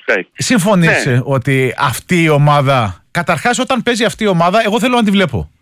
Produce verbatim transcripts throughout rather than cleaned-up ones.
Sky. Συμφωνείς ναι. ότι αυτή η ομάδα, καταρχάς όταν παίζει αυτή η ομάδα, εγώ θέλω να τη βλέπω.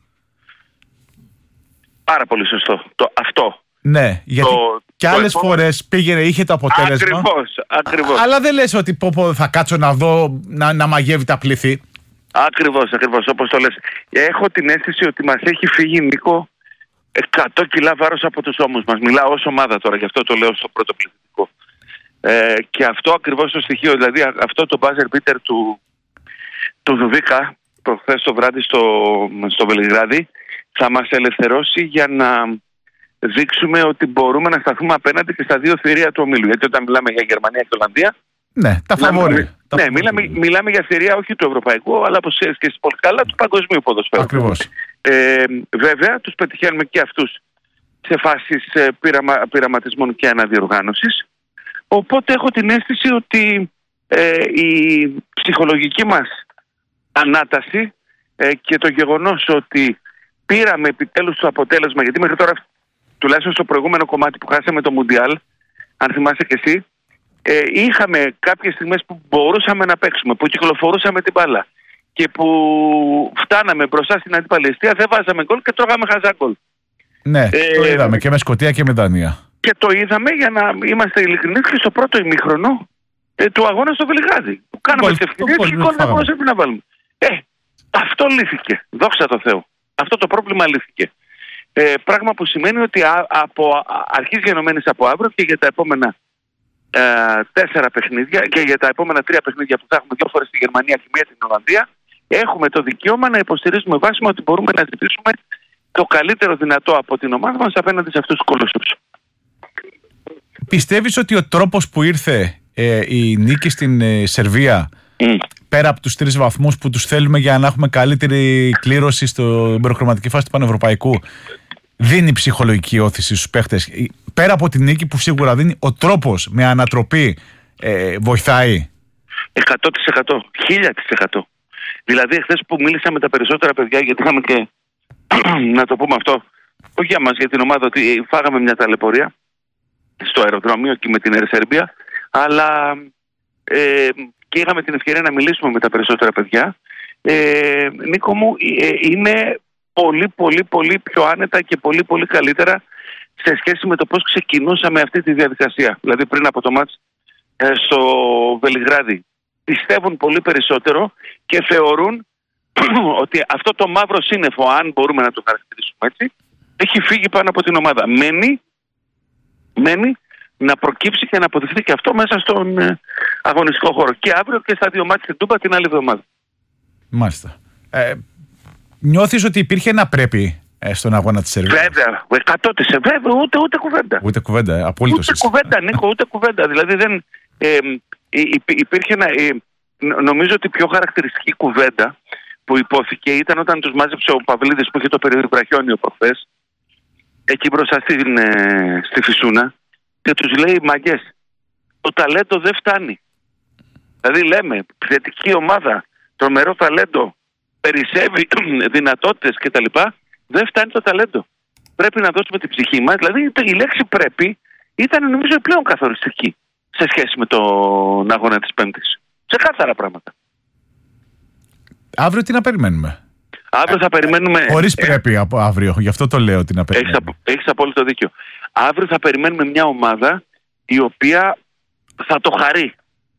Πάρα πολύ σωστό. Το, αυτό. Ναι, γιατί το, και το άλλες επόμενο... φορές πήγαινε, είχε το αποτέλεσμα. Ακριβώς, ακριβώς. Αλλά δεν λες ότι πω, πω, θα κάτσω να δω να, να μαγεύει τα πλήθη. Ακριβώς, ακριβώς, όπως το λες. Έχω την αίσθηση ότι μας έχει φύγει, Νίκο, εκατό κιλά βάρος από τους ώμους μας. Μιλάω ως ομάδα τώρα, γι' αυτό το λέω στο πρώτο πληθυντικό. Ε, και αυτό ακριβώς το στοιχείο, δηλαδή αυτό το buzzer beater του, του Δουβίκα προχθές το βράδυ στο, στο Βελιγράδι θα μας ελευθερώσει για να δείξουμε ότι μπορούμε να σταθούμε απέναντι και στα δύο θηρία του ομίλου. Γιατί όταν μιλάμε για Γερμανία και Ολλανδία, ναι, τα φαβόρη. Ναι, τα μιλάμε, μιλάμε για θηρία όχι του ευρωπαϊκού, αλλά όπως ξέρεις και εσύ πολύ καλά, του παγκοσμίου ποδοσφαίρου. Ακριβώς. Ε, βέβαια, τους πετυχαίνουμε και αυτούς σε φάσεις ε, πειραμα, πειραματισμών και αναδιοργάνωσης. Οπότε έχω την αίσθηση ότι ε, η ψυχολογική μας ανάταση ε, και το γεγονός ότι πήραμε επιτέλους το αποτέλεσμα, γιατί μέχρι τώρα, τουλάχιστον στο προηγούμενο κομμάτι που χάσαμε το Μουντιάλ, αν θυμάσαι και εσύ, ε, είχαμε κάποιες στιγμές που μπορούσαμε να παίξουμε, που κυκλοφορούσαμε την μπάλα και που φτάναμε μπροστά στην αντίπαλη εστία, δεν βάζαμε γκολ και τρώγαμε χαζά γκολ. Ναι, ε, το είδαμε και με Σκωτία και με Δανία. Και το είδαμε, για να είμαστε ειλικρινείς, και στο πρώτο ημίχρονο ε, του αγώνα στο Βελιγράδι. Που κάναμε τις ευκαιρίες και γκολ να μπορούσαμε να βάλουμε. Ε, αυτό λύθηκε. Δόξα τω Θεώ. Αυτό το πρόβλημα λύθηκε. Ε, πράγμα που σημαίνει ότι α, από αρχής γενομένης από αύριο και για τα επόμενα ε, τέσσερα παιχνίδια και για τα επόμενα τρία παιχνίδια που θα έχουμε δύο φορές στη Γερμανία και μία στην Ολλανδία, έχουμε το δικαίωμα να υποστηρίζουμε βάσιμα ότι μπορούμε να ζητήσουμε το καλύτερο δυνατό από την ομάδα μας απέναντι σε αυτούς τους κολοσσούς. Πιστεύεις ότι ο τρόπος που ήρθε ε, η νίκη στην ε, Σερβία, mm. πέρα από τους τρεις βαθμούς που τους θέλουμε για να έχουμε καλύτερη κλήρωση στην προκριματική φάση του Πανευρωπαϊκού, δίνει ψυχολογική όθηση στους παίχτες? Πέρα από την νίκη που σίγουρα δίνει, ο τρόπος με ανατροπή ε, βοηθάει? εκατό τοις εκατό, χίλια τοις εκατό. Δηλαδή εχθές που μίλησα με τα περισσότερα παιδιά, γιατί είχαμε και να το πούμε αυτό, όχι για μας, για την ομάδα, ότι φάγαμε μια ταλαιπωρία στο αεροδρόμιο και με την Air Serbia, αλλά ε, και είχαμε την ευκαιρία να μιλήσουμε με τα περισσότερα παιδιά. Ε, Νίκο μου, ε, είναι πολύ πολύ πολύ πιο άνετα και πολύ πολύ καλύτερα σε σχέση με το πώς ξεκινούσαμε αυτή τη διαδικασία. Δηλαδή πριν από το μάτς ε, στο Βελιγράδι. Πιστεύουν πολύ περισσότερο και θεωρούν ότι αυτό το μαύρο σύννεφο, αν μπορούμε να το χαρακτηρίσουμε έτσι, έχει φύγει πάνω από την ομάδα. Μένει, μένει να προκύψει και να αποδειχθεί και αυτό μέσα στον ε, αγωνιστικό χώρο. Και αύριο και στα δύο μάτια στην Τούμπα την άλλη εβδομάδα. Μάλιστα. Ε, νιώθεις ότι υπήρχε ένα πρέπει ε, στον αγώνα της Σερβίας? Βέβαια, εκατό τοις εκατό, βέβαια, ούτε, ούτε κουβέντα. Ούτε κουβέντα, ε, απολύτως. Ούτε κουβέντα, Νίκο, ούτε κουβέντα. Δηλαδή δεν, ε, υπήρχε ένα, ε, νομίζω ότι η πιο χαρακτηριστική κουβέντα που υπόθηκε ήταν όταν τους μάζεψε ο Παυλίδης που είχε το περιβραχιόνιο προχθές εκεί μπροστά στην, ε, στη Φυσούνα και τους λέει, μαγκές, το ταλέντο δεν φτάνει. Δηλαδή λέμε, πληθυντική ομάδα, τρομερό ταλέντο, περισσεύει δυνατότητες κτλ. Δεν φτάνει το ταλέντο. Πρέπει να δώσουμε την ψυχή μας. Δηλαδή η λέξη πρέπει ήταν νομίζω πλέον καθοριστική σε σχέση με τον αγώνα της Πέμπτης. Σε κάθαρα πράγματα. Αύριο τι να περιμένουμε? Αύριο θα περιμένουμε... Χωρίς πρέπει από αύριο, γι' αυτό το λέω ότι να περιμένουμε. Έχεις, έχεις απόλυτο δίκιο. Αύριο θα περιμένουμε μια ομάδα η οποία θα το χαρεί.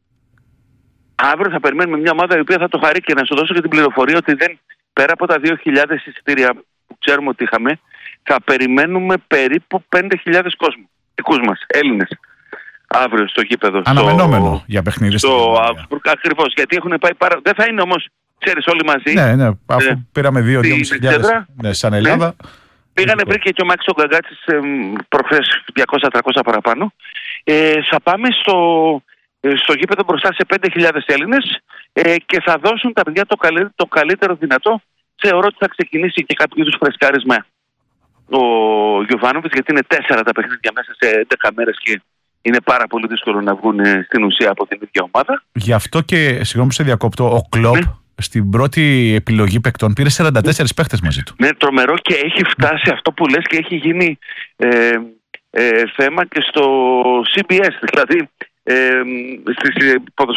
Αύριο θα περιμένουμε μια ομάδα η οποία θα το χαρεί και να σου δώσω και την πληροφορία ότι δεν, πέρα από τα δύο χιλιάδες εισιτήρια που ξέρουμε ότι είχαμε, θα περιμένουμε περίπου πέντε χιλιάδες κόσμο. Δικούς μας, Έλληνες. Αύριο στο γήπεδο. Αναμενόμενο στο, για παιχνίδι. Στο Augsburg, ακριβώς. Γιατί έχουν πάει πάρα... Δεν θα είναι όμως, ξέρεις, όλοι μαζί. Ναι, ναι, αφού ε, πήραμε δύο χιλιάδες ναι, σαν Ελλάδα. Ναι. Πήγανε, βρήκε και ο Μάκης ο Γκαγκάτσης ε, προχθές διακόσια τριακόσια παραπάνω. Ε, θα πάμε στο, ε, στο γήπεδο μπροστά σε πέντε χιλιάδες Έλληνες ε, και θα δώσουν τα παιδιά το, καλύ, το καλύτερο δυνατό. Θεωρώ ότι θα ξεκινήσει και κάποιο είδους φρεσκάρισμα ο Γιωβάνοβιτς, γιατί είναι τέσσερα τα παιχνίδια μέσα σε έντεκα μέρες και είναι πάρα πολύ δύσκολο να βγουν στην ουσία από την ίδια ομάδα. Γι' αυτό και, συγγνώμη σε διακόπτω, ο Κλοπ mm. στην πρώτη επιλογή παικτών πήρε σαράντα τέσσερις παίχτες μαζί του. Ναι, τρομερό, και έχει φτάσει mm. αυτό που λες και έχει γίνει ε, ε, θέμα και στο σι μπι ες, δηλαδή ε, στις